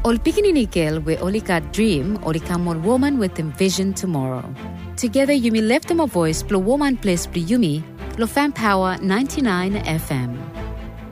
Ol pikininikel we olika dream olikamol woman with envision tomorrow. Together Yumi left them a voice plo woman place plo Yumi lo fan power 99 FM.